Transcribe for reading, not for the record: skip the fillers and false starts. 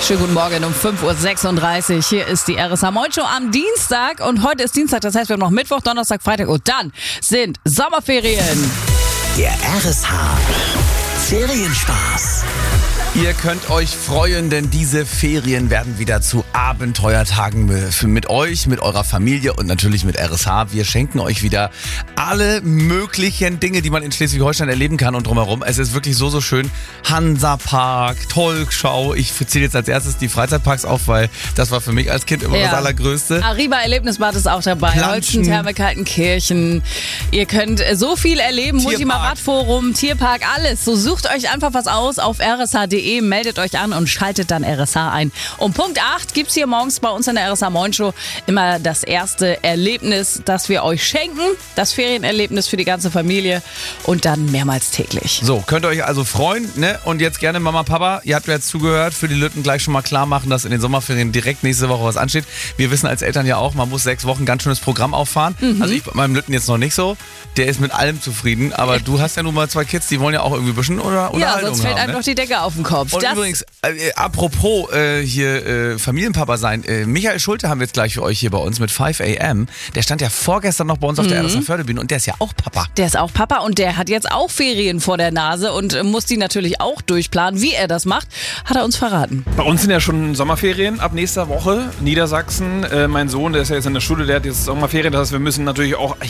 Schönen guten Morgen um 5.36 Uhr. Hier ist die RSH Moin Show am Dienstag. Und heute ist Dienstag, das heißt, wir haben noch Mittwoch, Donnerstag, Freitag und dann sind Sommerferien. Der RSH Ferienspaß. Ihr könnt euch freuen, denn diese Ferien werden wieder zu Abenteuertagen mit euch, mit eurer Familie und natürlich mit RSH. Wir schenken euch wieder alle möglichen Dinge, die man in Schleswig-Holstein erleben kann und drumherum. Es ist wirklich so schön. Hansapark, Tolkschau. Ich zähle jetzt als erstes die Freizeitparks auf, weil das war für mich als Kind immer das Allergrößte. Arriva Erlebnisbad ist auch dabei. Planschen. Holzentherme, Kaltenkirchen. Ihr könnt so viel erleben. Multimaradforum, Tierpark, alles. So sucht euch einfach was aus auf rsh.de. Meldet euch an und schaltet dann RSH ein. Um Punkt 8 gibt's hier morgens bei uns in der RSH Moin Show immer das erste Erlebnis, das wir euch schenken. Das Ferienerlebnis für die ganze Familie und dann mehrmals täglich. So, könnt ihr euch also freuen, ne? Und jetzt gerne Mama, Papa, ihr habt ja jetzt zugehört, für die Lütten gleich schon mal klar machen, dass in den Sommerferien direkt nächste Woche was ansteht. Wir wissen als Eltern ja auch, man muss 6 Wochen ganz schönes Programm auffahren. Also ich bei meinem Lütten jetzt noch nicht so. Der ist mit allem zufrieden, aber du hast ja nun mal 2 Kids, die wollen ja auch irgendwie ein bisschen Unterhaltung haben. Ja, sonst fällt einfach die Decke auf den Kopf. Und übrigens, apropos Familienpapa sein, Michael Schulte haben wir jetzt gleich für euch hier bei uns mit 5 AM. Der stand ja vorgestern noch bei uns auf der RSH Förderbühne und der ist ja auch Papa. Der ist auch Papa und der hat jetzt auch Ferien vor der Nase und muss die natürlich auch durchplanen. Wie er das macht, hat er uns verraten. Bei uns sind ja schon Sommerferien ab nächster Woche. Niedersachsen, mein Sohn, der ist ja jetzt in der Schule, der hat jetzt Sommerferien. Das heißt, wir müssen natürlich auch